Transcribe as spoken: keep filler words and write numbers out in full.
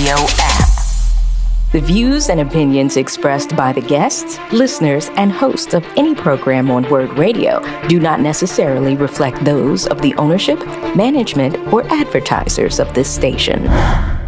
Radio app. The views and opinions expressed by the guests, listeners, and hosts of any program on Word Radio do not necessarily reflect those of the ownership, management, or advertisers of this station.